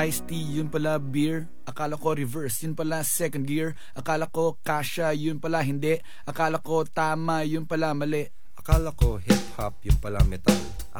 Iced tea, yun pala beer. Akala ko reverse, yun pala second gear. Akala ko kasha, yun pala hindi. Akala ko tama, yun pala mali. Akala ko hip-hop, yung pala metal.